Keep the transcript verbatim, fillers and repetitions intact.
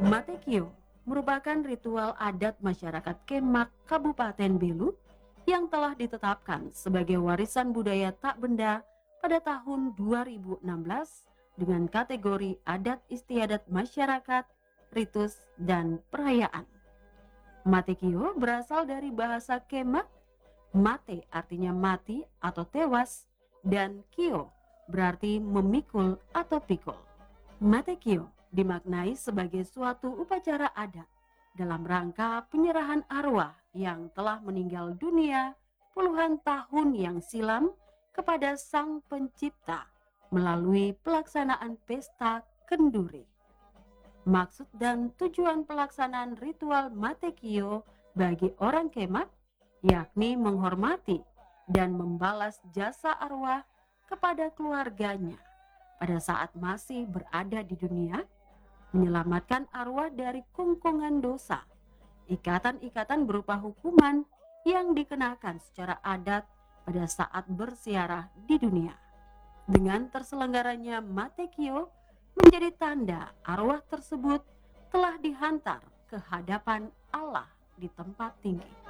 Matekio merupakan ritual adat masyarakat Kemak, Kabupaten Belu yang telah ditetapkan sebagai warisan budaya tak benda pada tahun dua ribu enam belas dengan kategori adat istiadat masyarakat, ritus, dan perayaan. Matekio berasal dari bahasa Kemak. Mate artinya mati atau tewas, dan kio berarti memikul atau pikul. Matekio dimaknai sebagai suatu upacara adat dalam rangka penyerahan arwah yang telah meninggal dunia puluhan tahun yang silam kepada Sang Pencipta melalui pelaksanaan pesta kenduri. Maksud dan tujuan pelaksanaan ritual Matekio bagi orang Kemak yakni menghormati dan membalas jasa arwah kepada keluarganya pada saat masih berada di dunia, menyelamatkan arwah dari kungkungan dosa, ikatan-ikatan berupa hukuman yang dikenakan secara adat pada saat bersiarah di dunia. Dengan terselenggaranya Matekio menjadi tanda arwah tersebut telah dihantar ke hadapan Allah di tempat tinggi.